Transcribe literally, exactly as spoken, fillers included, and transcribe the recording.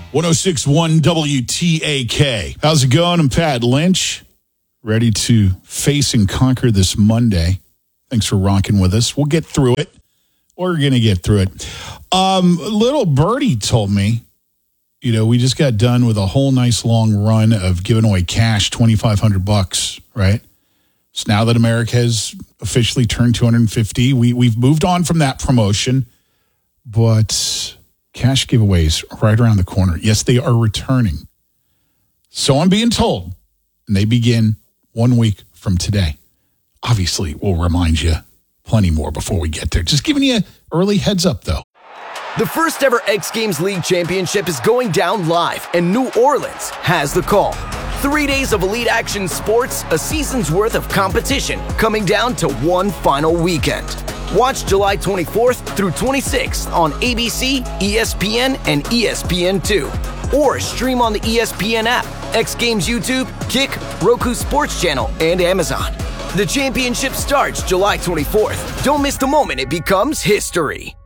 one oh six point one W T A K. How's it going? I'm Pat Lynch, ready to face and conquer this Monday. Thanks for rocking with us. We'll get through it. We're going to get through it. Um, little birdie told me, you know, we just got done with a whole nice long run of giving away cash, twenty-five hundred bucks, right? So now that America has officially turned two hundred fifty, we, we've moved on from that promotion, but cash giveaways right around the corner. Yes, they are returning. So I'm being told, and they begin one week from today. Obviously, we'll remind you plenty more before we get there. Just giving you an early heads up, though. The first ever X Games League Championship is going down live, and New Orleans has the call. Three days of elite action sports, a season's worth of competition, coming down to one final weekend. Watch July twenty-fourth through twenty-sixth on A B C, E S P N, and E S P N two. Or stream on the E S P N app, X Games YouTube, Kick, Roku Sports Channel, and Amazon. The championship starts July twenty-fourth. Don't miss the moment it becomes history.